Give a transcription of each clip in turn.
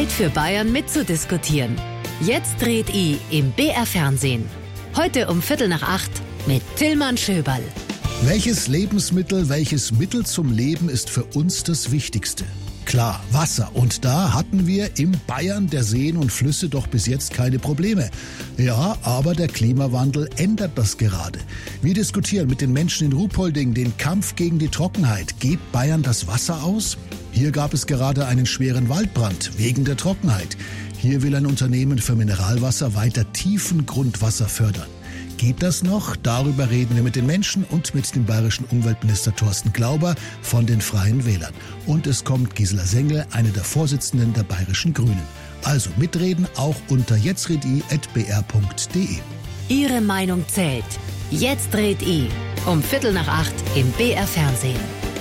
Zeit für Bayern mitzudiskutieren. Jetzt dreht I im BR Fernsehen. Heute um 7:45 mit Tillmann Schöberl. Welches Lebensmittel, welches Mittel zum Leben ist für uns das Wichtigste? Klar, Wasser. Und da hatten wir im Bayern der Seen und Flüsse doch bis jetzt keine Probleme. Ja, aber der Klimawandel ändert das gerade. Wir diskutieren mit den Menschen in Ruhpolding den Kampf gegen die Trockenheit. Geht Bayern das Wasser aus? Hier gab es gerade einen schweren Waldbrand wegen der Trockenheit. Hier will ein Unternehmen für Mineralwasser weiter tiefen Grundwasser fördern. Geht das noch? Darüber reden wir mit den Menschen und mit dem bayerischen Umweltminister Thorsten Glauber von den Freien Wählern. Und es kommt Gisela Sengel, eine der Vorsitzenden der bayerischen Grünen. Also mitreden auch unter jetztredi@br.de. Ihre Meinung zählt. Jetzt dreht I um 7:45 im BR Fernsehen.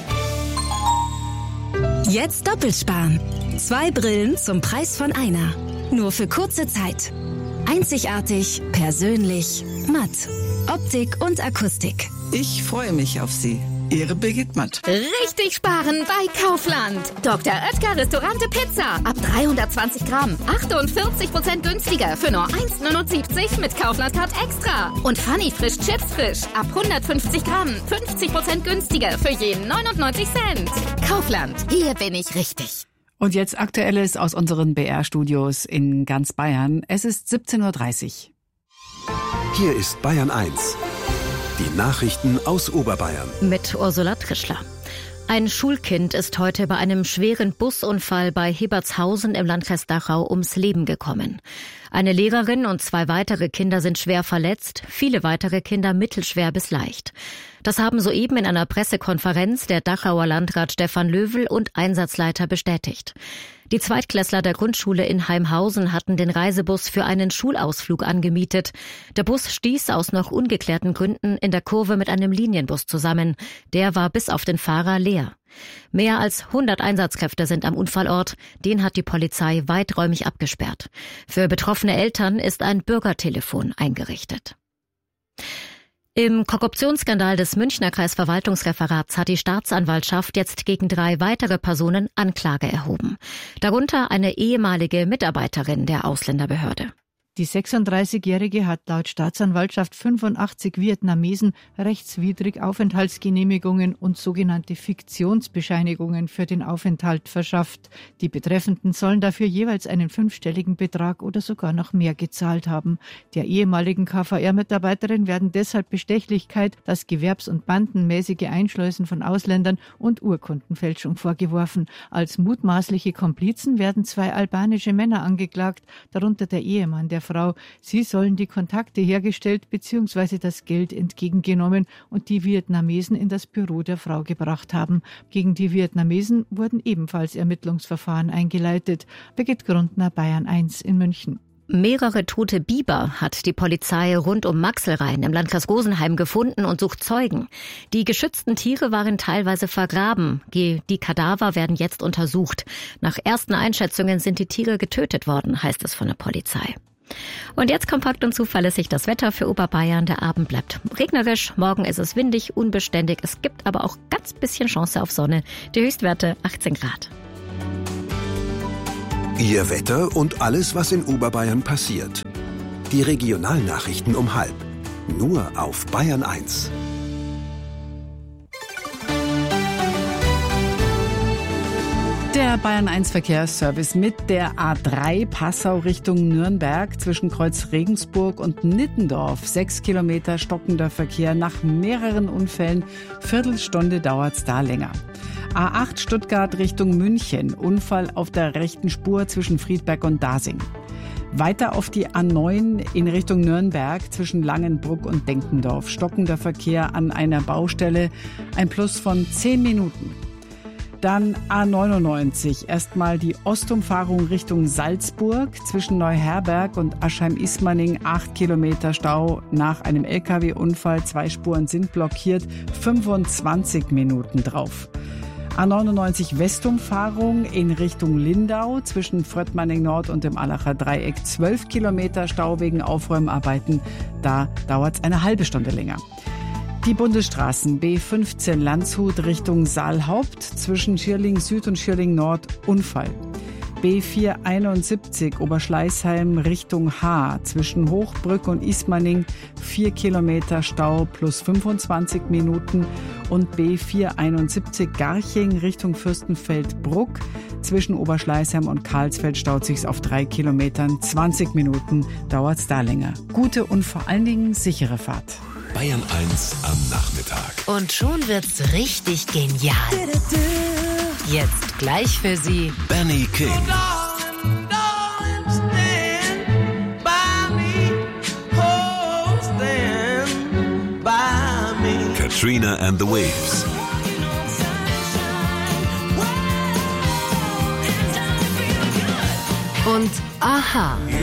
Jetzt doppelt sparen. 2 Brillen zum Preis von einer. Nur für kurze Zeit. Einzigartig, persönlich, matt. Optik und Akustik. Ich freue mich auf Sie. Ihre Birgit Matt. Richtig sparen bei Kaufland. Dr. Oetker Restaurante Pizza. Ab 320 Gramm. 48% günstiger für nur 1,79 mit Kaufland-Card extra. Und Funny Frisch Chips Frisch. Ab 150 Gramm. 50% günstiger für jeden 99 Cent. Kaufland. Hier bin ich richtig. Und jetzt Aktuelles aus unseren BR-Studios in ganz Bayern. Es ist 17:30 Uhr. Hier ist Bayern 1. Die Nachrichten aus Oberbayern. Mit Ursula Trischler. Ein Schulkind ist heute bei einem schweren Busunfall bei Hebertshausen im Landkreis Dachau ums Leben gekommen. Eine Lehrerin und 2 weitere Kinder sind schwer verletzt, viele weitere Kinder mittelschwer bis leicht. Das haben soeben in einer Pressekonferenz der Dachauer Landrat Stefan Löwel und Einsatzleiter bestätigt. Die Zweitklässler der Grundschule in Heimhausen hatten den Reisebus für einen Schulausflug angemietet. Der Bus stieß aus noch ungeklärten Gründen in der Kurve mit einem Linienbus zusammen. Der war bis auf den Fahrer leer. Mehr als 100 Einsatzkräfte sind am Unfallort. Den hat die Polizei weiträumig abgesperrt. Für betroffene Eltern ist ein Bürgertelefon eingerichtet. Im Korruptionsskandal des Münchner Kreisverwaltungsreferats hat die Staatsanwaltschaft jetzt gegen 3 weitere Personen Anklage erhoben. Darunter eine ehemalige Mitarbeiterin der Ausländerbehörde. Die 36-Jährige hat laut Staatsanwaltschaft 85 Vietnamesen rechtswidrig Aufenthaltsgenehmigungen und sogenannte Fiktionsbescheinigungen für den Aufenthalt verschafft. Die Betreffenden sollen dafür jeweils einen 5-stelligen Betrag oder sogar noch mehr gezahlt haben. Der ehemaligen KVR-Mitarbeiterin werden deshalb Bestechlichkeit, das gewerbs- und bandenmäßige Einschleusen von Ausländern und Urkundenfälschung vorgeworfen. Als mutmaßliche Komplizen werden 2 albanische Männer angeklagt, darunter der Ehemann der Frau. Sie sollen die Kontakte hergestellt bzw. das Geld entgegengenommen und die Vietnamesen in das Büro der Frau gebracht haben. Gegen die Vietnamesen wurden ebenfalls Ermittlungsverfahren eingeleitet. Birgit Grundner, Bayern 1 in München. Mehrere tote Biber hat die Polizei rund um Maxelrhein im Landkreis Rosenheim gefunden und sucht Zeugen. Die geschützten Tiere waren teilweise vergraben. Die Kadaver werden jetzt untersucht. Nach ersten Einschätzungen sind die Tiere getötet worden, heißt es von der Polizei. Und jetzt kompakt und zuverlässig das Wetter für Oberbayern. Der Abend bleibt regnerisch, morgen ist es windig, unbeständig. Es gibt aber auch ganz bisschen Chance auf Sonne. Die Höchstwerte 18 Grad. Ihr Wetter und alles, was in Oberbayern passiert. Die Regionalnachrichten um 12:30. Nur auf Bayern 1. Der Bayern 1 Verkehrsservice mit der A3 Passau Richtung Nürnberg zwischen Kreuz Regensburg und Nittendorf. 6 Kilometer stockender Verkehr nach mehreren Unfällen. Viertelstunde dauert's da länger. A8 Stuttgart Richtung München. Unfall auf der rechten Spur zwischen Friedberg und Dasing. Weiter auf die A9 in Richtung Nürnberg zwischen Langenbruck und Denkendorf. Stockender Verkehr an einer Baustelle. Ein Plus von 10 Minuten. Dann A99, erstmal die Ostumfahrung Richtung Salzburg zwischen Neuherberg und Aschheim-Ismaning, 8 Kilometer Stau nach einem LKW-Unfall, 2 Spuren sind blockiert, 25 Minuten drauf. A99 Westumfahrung in Richtung Lindau zwischen Fröttmanning Nord und dem Allacher Dreieck, 12 Kilometer Stau wegen Aufräumarbeiten, da dauert es eine halbe Stunde länger. Die Bundesstraßen B15 Landshut Richtung Saalhaupt zwischen Schierling Süd und Schierling Nord Unfall. B471 Oberschleißheim Richtung Haar zwischen Hochbrück und Ismaning 4 Kilometer Stau plus 25 Minuten und B471 Garching Richtung Fürstenfeldbruck zwischen Oberschleißheim und Karlsfeld staut sich's auf 3 Kilometern. 20 Minuten dauert's da länger. Gute und vor allen Dingen sichere Fahrt. Bayern 1 am Nachmittag. Und schon wird's richtig genial. Jetzt gleich für Sie Benny King. Katrina and the Waves. und Aha.